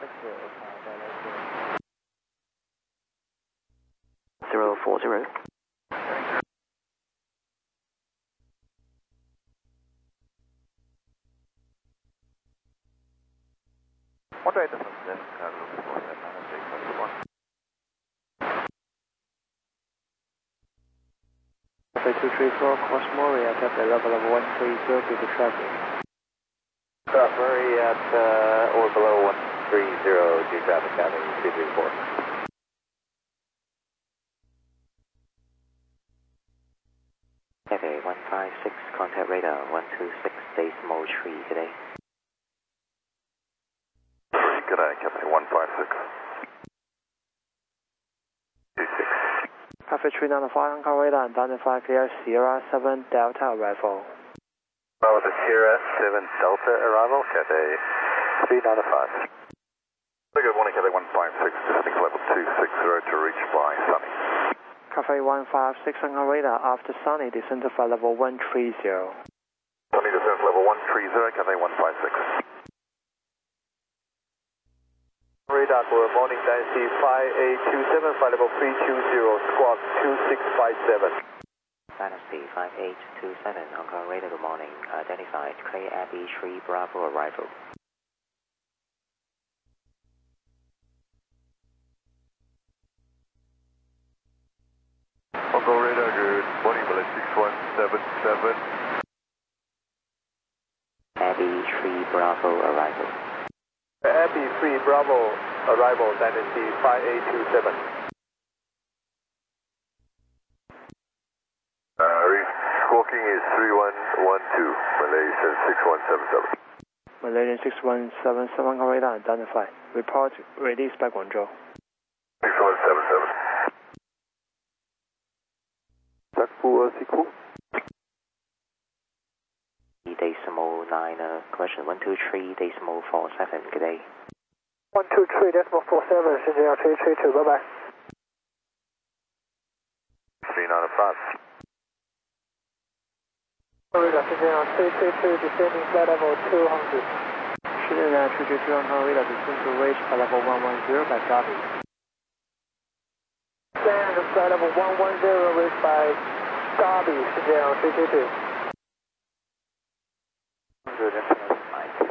040. Moderate assumption, look for the Cafe 234, cross Murray at the level of 130 due to traffic. Murray at or below 130 due to traffic, Cafe 234. Cafe 156, contact radar 126.3 today. Good night, Cafe 156. 26. Cafe 395, contact radar and identify clear Sierra 7 Delta arrival. Oh, the Sierra 7 Delta arrival, Cafe 395. Good morning, Cafe 156, descending level 260 to reach by Sunny. Cafe 156, contact radar after Sunny, descend to flight level 130. Sunny descends level 130, Cafe 156. Radar, good morning, Dynasty 5827, flight level 320, squawk 2657. Dynasty 5827, Hong Kong radar, good morning. Identified, clear Abbey 3 Bravo arrival. Hong Kong radar, good morning, Malay 6177. Abbey 3 Bravo arrival. Abbey 3 Bravo arrival, Dynasty 5827. Squawking is 3112, Malaysian 6177. Malaysian 6177, contact radar and identify. Report release by Guangzhou. 6177. Takfu Siku. Decimal 9, question 123.47, good day. 123.47, 申请要332, bye bye. 395. Radar,申请要332, descending flight level 200. 申请要332, radar descend to reach flight level 110 by Gabi. Descend to flight level 110, reach by Gabi, 申请要332. Good information, Mike.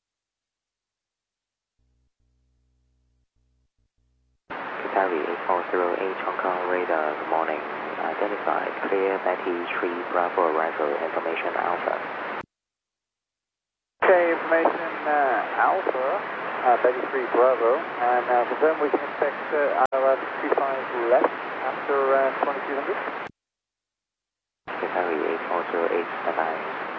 Kitawi 8408, Hong Kong radar, good morning. Identified, clear Betty 3 Bravo arrival, information Alpha. Okay, information Alpha, Betty 3 Bravo, and confirm we can expect ILS 25 left after 2200. Kitawi 8408, bye-bye.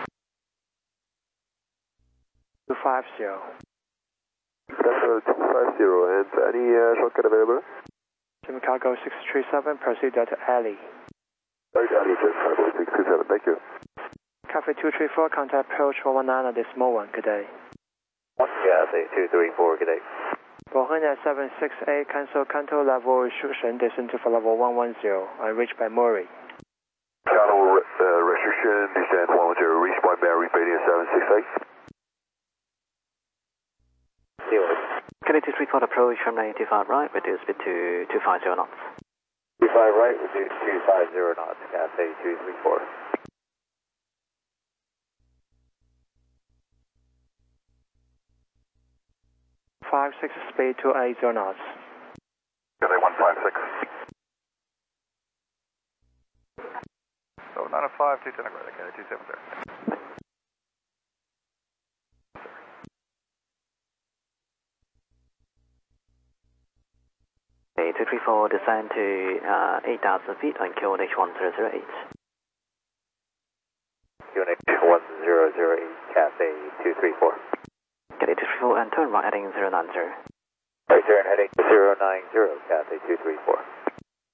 250. Delta 250, and any shortcut available? Jimmy Cargo 637, proceed Delta Alley. Delta Alley, just 627, thank you. Cafe 234, contact approach 119 at this moment, good day. Yeah, say 234, good day. Bohemia 768, cancel contour level restriction, descend to level 110, and reach by Murray. Channel restriction, descend 110, reach by Mary, Bedia 768. Quality 34 approach from 95 right, reduce speed to 250 knots. 25 right, reduce 250 knots, Cafe 234. 56 speed 280 knots. Cafe 156. So 905, 210, okay, 270. Okay, 234, descend to 8,000 feet on QNH 1008. QNH 1008, Cafe 234. Get it 234 and turn right heading 090. Right turn heading 090, Cafe 234.